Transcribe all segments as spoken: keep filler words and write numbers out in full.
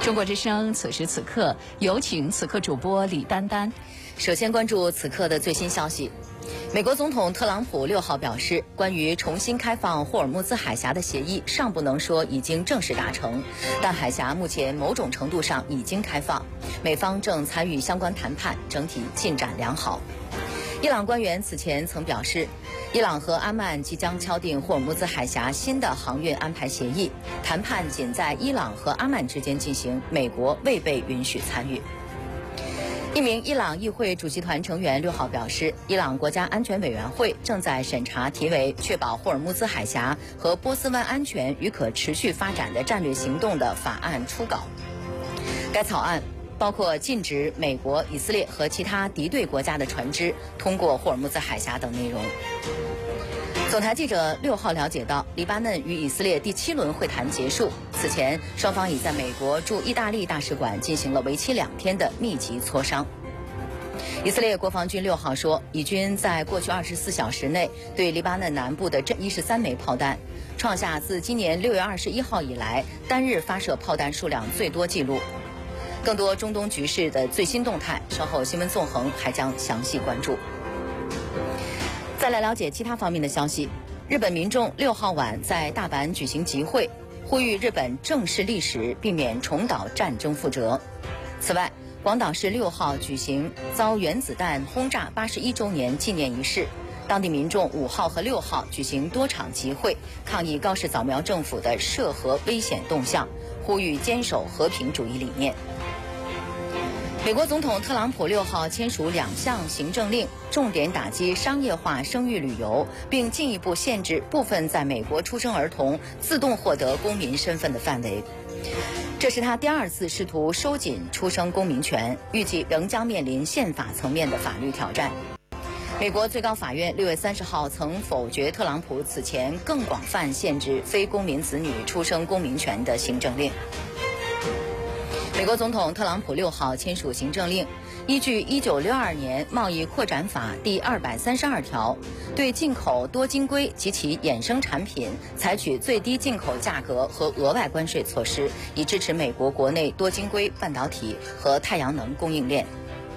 中国之声，此时此刻，有请此刻主播李丹丹。 首先关注此刻的最新消息。美国总统特朗普六号表示，关于重新开放霍尔木兹海峡的协议尚不能说已经正式达成，但海峡目前某种程度上已经开放，美方正参与相关谈判，整体进展良好。伊朗官员此前曾表示，伊朗和阿曼即将敲定霍尔木兹海峡新的航运安排协议，谈判仅在伊朗和阿曼之间进行，美国未被允许参与。一名伊朗议会主席团成员六号表示，伊朗国家安全委员会正在审查题为《确保霍尔木兹海峡和波斯湾安全与可持续发展的战略行动》的法案初稿。该草案包括禁止美国、以色列和其他敌对国家的船只通过霍尔木兹海峡等内容。总台记者六号了解到，黎巴嫩与以色列第七轮会谈结束，此前双方已在美国驻意大利大使馆进行了为期两天的密集磋商。以色列国防军六号说，以军在过去二十四小时内对黎巴嫩南部的这一十三枚炮弹，创下自今年六月二十一号以来单日发射炮弹数量最多纪录。更多中东局势的最新动态，稍后新闻纵横还将详细关注。再来了解其他方面的消息。日本民众六号晚在大阪举行集会，呼吁日本正视历史，避免重蹈战争覆辙。此外，广岛市六号举行遭原子弹轰炸八十一周年纪念仪式，当地民众五号和六号举行多场集会，抗议高市早苗政府的涉核危险动向，呼吁坚守和平主义理念。美国总统特朗普六号签署两项行政令，重点打击商业化生育旅游，并进一步限制部分在美国出生儿童自动获得公民身份的范围。这是他第二次试图收紧出生公民权，预计仍将面临宪法层面的法律挑战。美国最高法院六月三十号曾否决特朗普此前更广泛限制非公民子女出生公民权的行政令。美国总统特朗普六号签署行政令，依据一九六二年贸易扩展法第二百三十二条，对进口多晶硅及其衍生产品采取最低进口价格和额外关税措施，以支持美国国内多晶硅、半导体和太阳能供应链。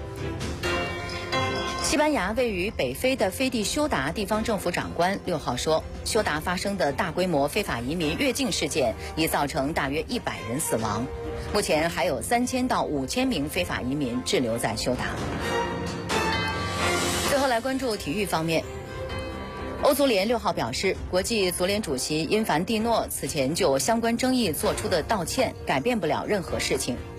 西班牙位于北非的飞地休达地方政府长官六号说，休达发生的大规模非法移民越境事件已造成大约一百人死亡。目前还有三千到五千名非法移民滞留在休达。最后来关注体育方面。欧足联六号表示，国际足联主席因凡蒂诺此前就相关争议做出的道歉改变不了任何事情。